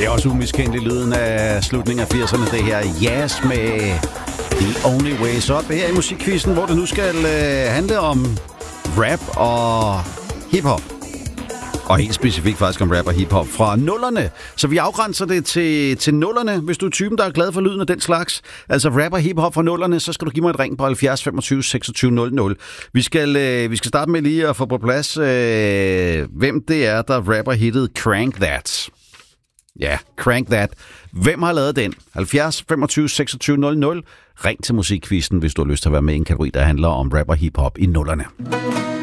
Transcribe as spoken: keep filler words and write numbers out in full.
Det er også umiskendeligt lyden af slutningen af firserne, det her Jazz med The Only Way. Så op her i musikquizzen, hvor det nu skal øh, handle om rap og hiphop. Og helt specifikt faktisk om rap og hiphop fra nullerne. Så vi afgrænser det til, til nullerne. Hvis du er typen, der er glad for lyden af den slags, altså rap og hiphop fra nullerne, så skal du give mig et ring på halvfjerds femogtyve seksogtyve nul nul. Vi skal, øh, vi skal starte med lige at få på plads, øh, hvem det er, der rapper hittet Crank That. Ja, Crank That. Hvem har lavet den? halvfjerds femogtyve seksogtyve nul nul. Ring til musikquizzen, hvis du har lyst til at være med i en kategori, der handler om rap og hiphop i nullerne.